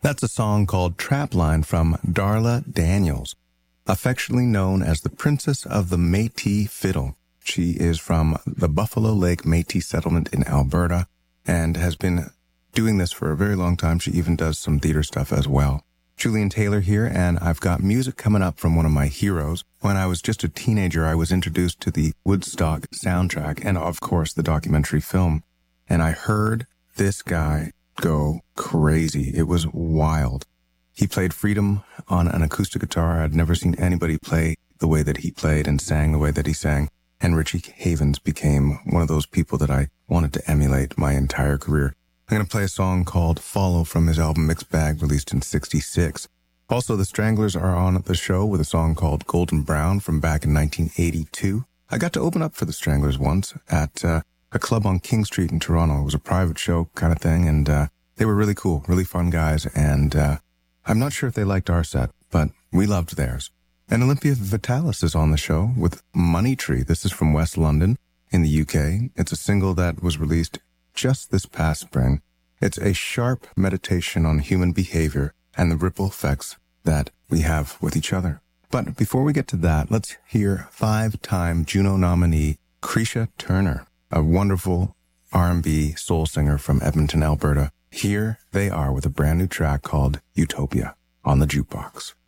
That's a song called Trapline from Darla Daniels, affectionately known as the Princess of the Métis Fiddle. She is from the Buffalo Lake Métis settlement in Alberta and has been doing this for a very long time. She even does some theater stuff as well. Julian Taylor here, and I've got music coming up from one of my heroes. When I was just a teenager, I was introduced to the Woodstock soundtrack and, of course, the documentary film. And I heard this guy go crazy. It was wild. He played Freedom on an acoustic guitar. I'd never seen anybody play the way that he played and sang the way that he sang. And Richie Havens became one of those people that I wanted to emulate my entire career. I'm going to play a song called Follow from his album Mixed Bag, released in '66. Also, the Stranglers are on the show with a song called Golden Brown from back in 1982. I got to open up for the Stranglers once at a club on King Street in Toronto. It was a private show kind of thing, and they were really cool, really fun guys, and I'm not sure if they liked our set, but we loved theirs. And Olympia Vitalis is on the show with Money Tree. This is from West London in the UK. It's a single that was released just this past spring. It's a sharp meditation on human behavior and the ripple effects that we have with each other. But before we get to that, let's hear 5-time Juno nominee Creisha Turner, a wonderful R&B soul singer from Edmonton, Alberta. Here they are with a brand new track called Utopia on the Jukebox.